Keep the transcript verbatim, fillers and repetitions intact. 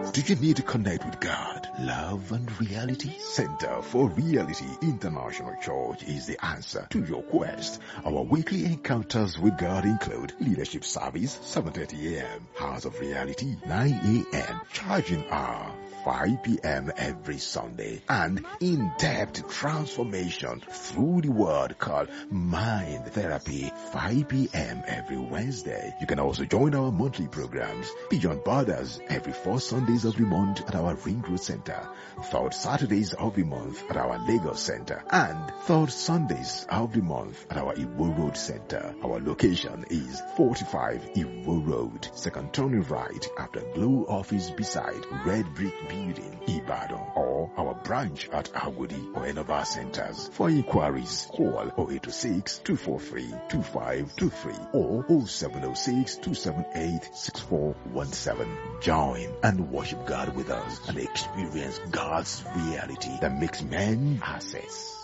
Do you need to connect with God, love, and reality? Center for Reality International Church is the answer to your quest. Our weekly encounters with God include leadership service, seven thirty a.m., House of Reality, nine a.m., charging hour, five p.m. every Sunday, and in-depth transformation through the word called Mind Therapy, five p.m. every Wednesday. You can also join our monthly programs, Beyond Borders, every four Sundays of the month at our Ring Road Center, third Saturdays of the month at our Lagos Center, and third Sundays of the month at our Iwo Road Center. Our location is forty-five Iwo Road, second turning right after Glow Office beside Red Brick Building, Ibadan, or our branch at Agodi or any of our centers. For inquiries, call oh eight oh six, two four three, two five two three or oh seven oh six, two seven eight, six four one seven. Join and worship God with us and experience God's reality that makes men access.